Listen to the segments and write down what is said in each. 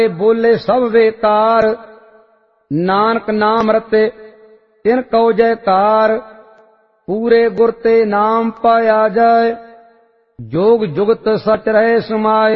बोले सब बेकार, नानक नाम रते तिन कहो जयकार। पूरे गुर ते नाम पाया जाए, जोग जुगत सच रहे समाए।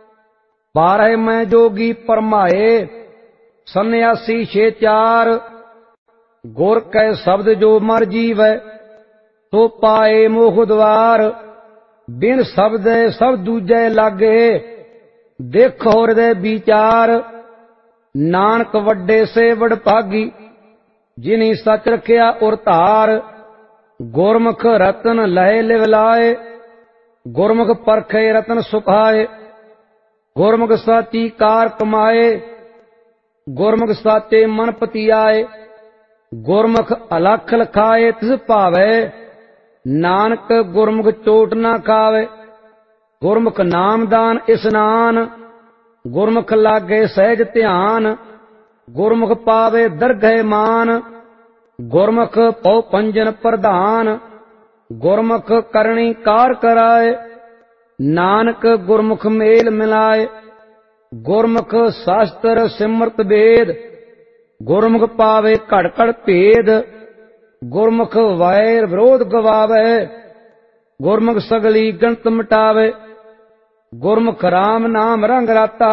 12 में जोगी परमाए, सन्यासी 6 गुर कै शब्द जो मर जीवै, तो पाए मोह द्वार। बिन शब्द सब दूजे लागे, देखो हृदय विचार। नानक वड्डे से वड भागी, जिन्हीं सच रखिया उर धार। गुरमुख रतन लय लिव लाए, गुरमुख परखे रतन सुखाए। गुरमुख साची कार कमाए, गुरमुख साचे मन पतियाए। गुरमुख अलख लखाए तिस भावै, नानक गुरमुख चोट ना खावे। गुरमुख नामदान इस्नान, गुरमुख लागे सहज ध्यान। गुरमुख पावे दरगह मान, गुरमुख पौ पंजन प्रधान। गुरमुख करणी कार कराए, नानक गुरमुख मेल मिलाए। गुरमुख शास्त्र सिमरत वेद, गुरमुख पावे घड़ घड़ भेद। गुरमुख वैर विरोध गवावे, गुरमुख सगली गणत मिटावे। गुरमुख राम नाम रंग राता,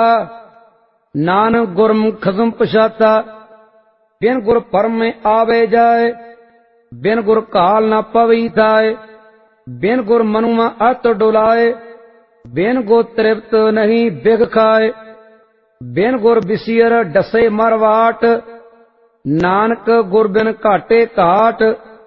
नानक गुरमुख खसम पछाता। बिन गुर परम में आवे जाए, बिन गुर काल न पवी थाए। बिन गुर मनुआ अत डुलाए, बिन गुर तृप्त नहीं बिग खाए। बिन गुर बिसियर डसे मरवाट, नानक गुर बिन घाटे घाट।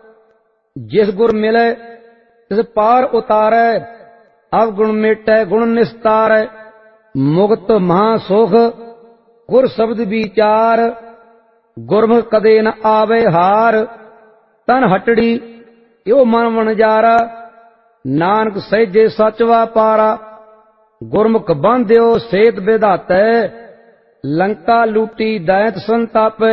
जिस गुर मिले तिस पार उतारै, अवगुण मेटै गुण निस्तारै। मुक्त महासुख गुर शब्द विचार, गुरमुख कदे न आवे हार। तन हटड़ी यो मन वणजारा, नानक सहजे सच वापारा। गुरमुख बांध्यो सेत विधातै, लंका लूटी दैत संतापै।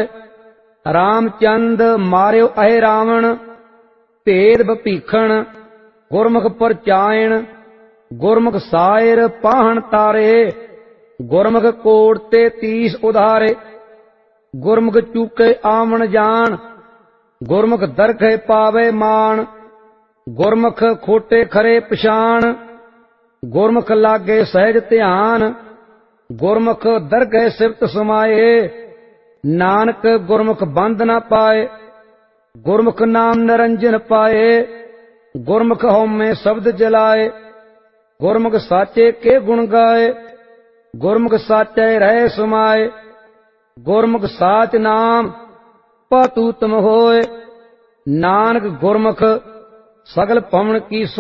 रामचंद मारियो अहे रावण, भेद भीखण गुरमुख परचायण। गुरमुख सायर पाहन तारे, गुरमुख कोट ते 30 उधारे। गुरमुख चूके आवन जान, गुरमुख दरखे पावे मान। गुरमुख खोटे खरे पछाण, गुरमुख लागे सहज ध्यान। गुरमुख दरगह सिफत समाए, नानक गुरमुख बंद न पाए। गुरमुख नाम निरंजन पाए, गुरमुख हउमੈ शब्द जलाए। गुरमुख साचे के गुण गाए, गुरमुख साचे रहे समाए। गुरमुख साच नाम पातूतम होए, नानक गुरमुख सगल पवन की